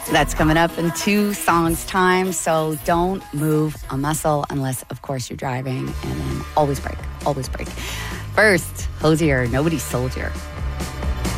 That's coming up in 2 songs' time. So don't move a muscle unless, of course, you're driving. And then always brake, always brake. First, Hozier, Nobody's Soldier.